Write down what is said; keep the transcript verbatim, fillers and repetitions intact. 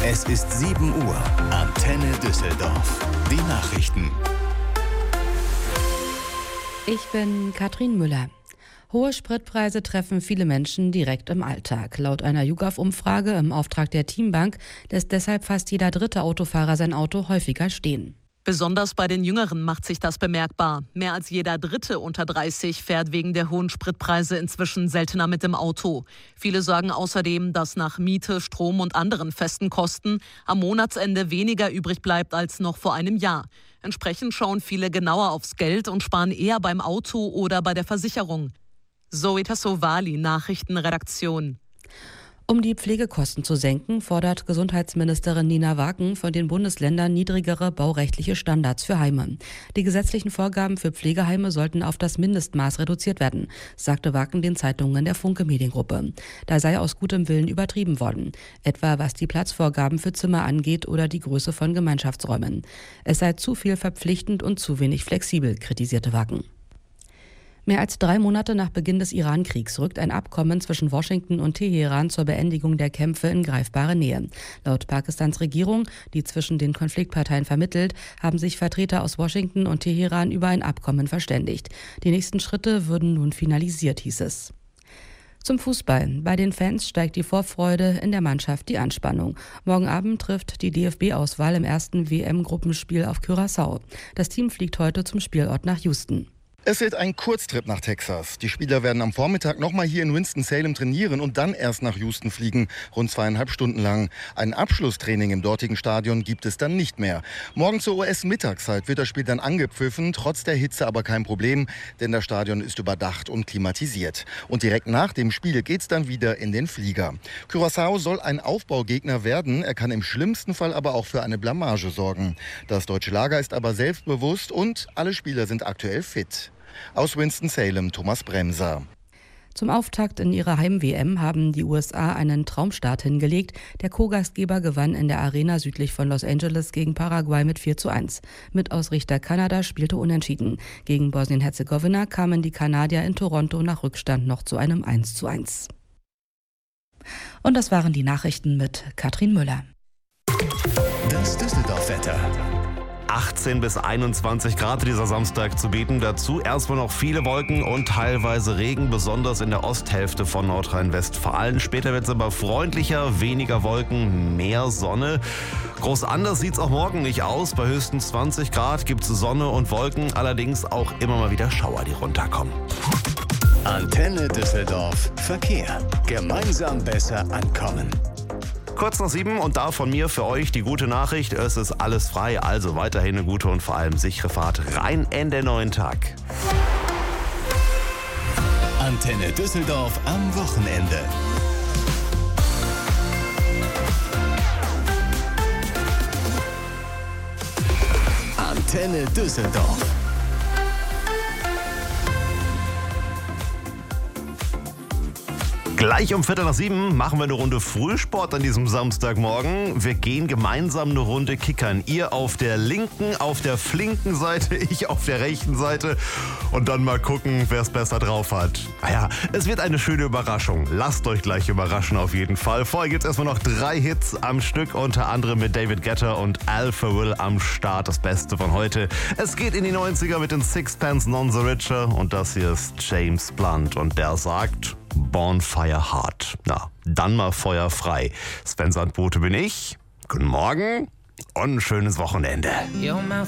Es ist sieben Uhr. Antenne Düsseldorf. Die Nachrichten. Ich bin Katrin Müller. Hohe Spritpreise treffen viele Menschen direkt im Alltag. Laut einer YouGov-Umfrage im Auftrag der Teambank lässt deshalb fast jeder dritte Autofahrer sein Auto häufiger stehen. Besonders bei den Jüngeren macht sich das bemerkbar. Mehr als jeder Dritte unter dreißig fährt wegen der hohen Spritpreise inzwischen seltener mit dem Auto. Viele sagen außerdem, dass nach Miete, Strom und anderen festen Kosten am Monatsende weniger übrig bleibt als noch vor einem Jahr. Entsprechend schauen viele genauer aufs Geld und sparen eher beim Auto oder bei der Versicherung. Zoe Tassovali, Nachrichtenredaktion. Um die Pflegekosten zu senken, fordert Gesundheitsministerin Nina Waken von den Bundesländern niedrigere baurechtliche Standards für Heime. Die gesetzlichen Vorgaben für Pflegeheime sollten auf das Mindestmaß reduziert werden, sagte Waken den Zeitungen der Funke Mediengruppe. Da sei aus gutem Willen übertrieben worden, etwa was die Platzvorgaben für Zimmer angeht oder die Größe von Gemeinschaftsräumen. Es sei zu viel verpflichtend und zu wenig flexibel, kritisierte Waken. Mehr als drei Monate nach Beginn des Iran-Kriegs rückt ein Abkommen zwischen Washington und Teheran zur Beendigung der Kämpfe in greifbare Nähe. Laut Pakistans Regierung, die zwischen den Konfliktparteien vermittelt, haben sich Vertreter aus Washington und Teheran über ein Abkommen verständigt. Die nächsten Schritte würden nun finalisiert, hieß es. Zum Fußball. Bei den Fans steigt die Vorfreude, in der Mannschaft die Anspannung. Morgen Abend trifft die D F B-Auswahl im ersten W M-Gruppenspiel auf Curaçao. Das Team fliegt heute zum Spielort nach Houston. Es wird ein Kurztrip nach Texas. Die Spieler werden am Vormittag nochmal hier in Winston-Salem trainieren und dann erst nach Houston fliegen, rund zweieinhalb Stunden lang. Ein Abschlusstraining im dortigen Stadion gibt es dann nicht mehr. Morgen zur U S-Mittagszeit wird das Spiel dann angepfiffen, trotz der Hitze aber kein Problem, denn das Stadion ist überdacht und klimatisiert. Und direkt nach dem Spiel geht's dann wieder in den Flieger. Curaçao soll ein Aufbaugegner werden, er kann im schlimmsten Fall aber auch für eine Blamage sorgen. Das deutsche Lager ist aber selbstbewusst und alle Spieler sind aktuell fit. Aus Winston-Salem, Thomas Bremser. Zum Auftakt in ihrer Heim-W M haben die U S A einen Traumstart hingelegt. Der Co-Gastgeber gewann in der Arena südlich von Los Angeles gegen Paraguay mit vier zu eins. Mitausrichter Kanada spielte unentschieden. Gegen Bosnien-Herzegowina kamen die Kanadier in Toronto nach Rückstand noch zu einem eins zu eins. Und das waren die Nachrichten mit Katrin Müller. Das Düsseldorf-Wetter. achtzehn bis einundzwanzig Grad dieser Samstag zu bieten. Dazu erstmal noch viele Wolken und teilweise Regen, besonders in der Osthälfte von Nordrhein-Westfalen. Später wird es aber freundlicher, weniger Wolken, mehr Sonne. Groß anders sieht es auch morgen nicht aus. Bei höchstens zwanzig Grad gibt es Sonne und Wolken, allerdings auch immer mal wieder Schauer, die runterkommen. Antenne Düsseldorf. Verkehr. Gemeinsam besser ankommen. Kurz nach sieben und da von mir für euch die gute Nachricht. Es ist alles frei, also weiterhin eine gute und vor allem sichere Fahrt rein in den neuen Tag. Antenne Düsseldorf am Wochenende. Antenne Düsseldorf. Gleich um Viertel nach sieben machen wir eine Runde Frühsport an diesem Samstagmorgen. Wir gehen gemeinsam eine Runde kickern. Ihr auf der linken, auf der flinken Seite, ich auf der rechten Seite. Und dann mal gucken, wer es besser drauf hat. Naja, es wird eine schöne Überraschung. Lasst euch gleich überraschen auf jeden Fall. Vorher gibt es erstmal noch drei Hits am Stück, unter anderem mit David Guetta und Alpha Will am Start. Das Beste von heute. Es geht in die neunziger mit den Sixpence None the Richer. Und das hier ist James Blunt. Und der sagt: Bonfire Hard. Na, dann mal Feuer frei. Sven Sandbote bin ich. Guten Morgen und ein schönes Wochenende. You're my